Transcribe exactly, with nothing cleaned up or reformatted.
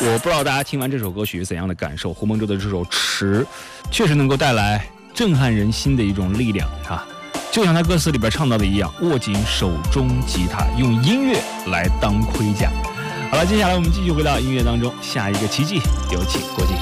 我不知道大家听完这首歌曲是怎样的感受。胡梦舟的这首《池》确实能够带来震撼人心的一种力量啊，就像他歌词里边唱到的一样，握紧手中吉他，用音乐来当盔甲。好了，接下来我们继续回到音乐当中，下一个奇迹有请郭靖。